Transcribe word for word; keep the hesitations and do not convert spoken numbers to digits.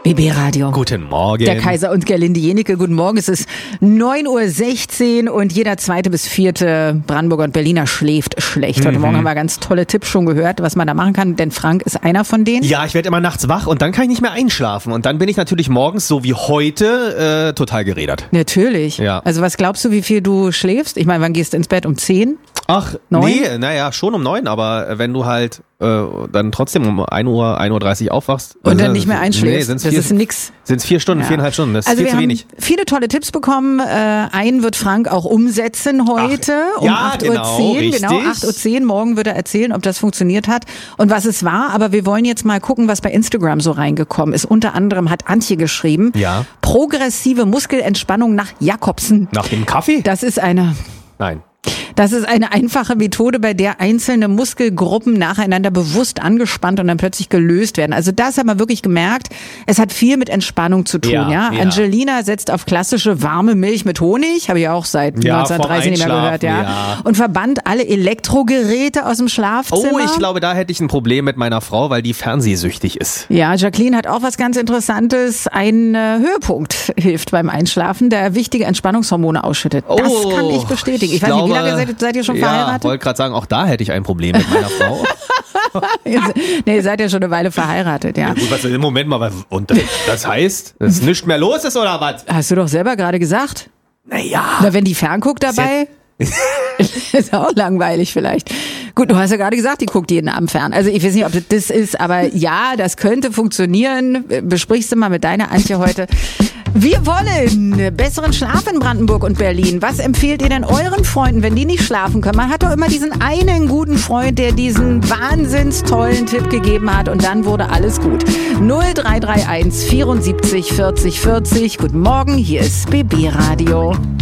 B B Radio. Guten Morgen. Der Kaiser und Gerlinde Jenike. Guten Morgen. Es ist neun Uhr sechzehn und jeder zweite bis vierte Brandenburger und Berliner schläft schlecht. Heute mhm. Morgen haben wir ganz tolle Tipps schon gehört, was man da machen kann, denn Frank ist einer von denen. Ja, ich werde immer nachts wach und dann kann ich nicht mehr einschlafen und dann bin ich natürlich morgens, so wie heute, äh, total gerädert. Natürlich. Ja. Also was glaubst du, wie viel du schläfst? Ich meine, wann gehst du ins Bett? Um zehn? Ach, neun? Nee, naja, schon um neun, aber wenn du halt äh, dann trotzdem um ein Uhr, ein Uhr dreißig aufwachst. Und dann äh, nicht mehr einschläfst. Nee, sind's das vier, ist nix. Sind es vier Stunden, ja. viereinhalb Stunden, das ist also viel zu wenig. Wir haben viele tolle Tipps bekommen. Äh, einen wird Frank auch umsetzen heute Ach, um ja, acht Uhr zehn. Genau, genau, acht Uhr zehn. Morgen wird er erzählen, ob das funktioniert hat und was es war. Aber wir wollen jetzt mal gucken, was bei Instagram so reingekommen ist. Unter anderem hat Antje geschrieben, ja. Progressive Muskelentspannung nach Jakobsen. Nach dem Kaffee? Das ist eine... Nein. Das ist eine einfache Methode, bei der einzelne Muskelgruppen nacheinander bewusst angespannt und dann plötzlich gelöst werden. Also das haben wir wirklich gemerkt. Es hat viel mit Entspannung zu tun. Ja, ja? ja. Angelina setzt auf klassische warme Milch mit Honig, habe ich auch seit ja, neunzehnhundertdreißig nicht mehr gehört. Ja. ja. Und verbannt alle Elektrogeräte aus dem Schlafzimmer. Oh, ich glaube, da hätte ich ein Problem mit meiner Frau, weil die fernsehsüchtig ist. Ja, Jacqueline hat auch was ganz Interessantes. Ein äh, Höhepunkt hilft beim Einschlafen, der wichtige Entspannungshormone ausschüttet. Das oh, kann ich bestätigen. Ich, ich weiß glaube, nicht, wie lange seid Seid ihr schon verheiratet? Ja, wollte gerade sagen, auch da hätte ich ein Problem mit meiner Frau. Nee, ihr seid ja schon eine Weile verheiratet, ja. Ja gut, was, im Moment mal, und das heißt, dass nichts mehr los ist, oder was? Hast du doch selber gerade gesagt. Naja. Na, wenn die fernguckt dabei, ist auch langweilig vielleicht. Gut, du hast ja gerade gesagt, die guckt jeden Abend fern. Also ich weiß nicht, ob das das ist, aber ja, das könnte funktionieren. Besprichst du mal mit deiner Antje heute. Wir wollen besseren Schlaf in Brandenburg und Berlin. Was empfehlt ihr denn euren Freunden, wenn die nicht schlafen können? Man hat doch immer diesen einen guten Freund, der diesen wahnsinns tollen Tipp gegeben hat und dann wurde alles gut. null drei drei eins vierundsiebzig vierzig vierzig. Guten Morgen, hier ist B B Radio.